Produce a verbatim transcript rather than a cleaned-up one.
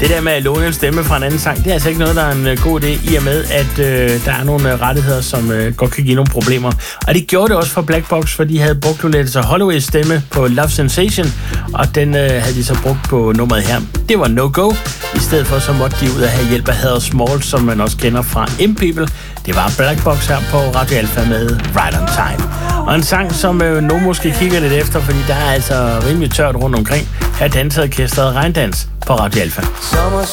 Det der med at låne en stemme fra en anden sang, det er altså ikke noget, der er en uh, god idé, i og med, at uh, der er nogle uh, rettigheder, som uh, godt kan give nogle problemer. Og det gjorde det også for Black Box, for de havde brugt Loleatta Holloways stemme på Love Sensation, og den uh, havde de så brugt på nummeret her. Det var No Go. I stedet for, så måtte de ud og have hjælp af Heather Small, som man også kender fra M-People. Det var Black Box her på Radio Alpha med Right on Time. Og en sang, som øh, nogen måske kigger lidt efter, fordi der er altså rimelig tørt rundt omkring. Her danser orkestret Regndans på Radio Alpha.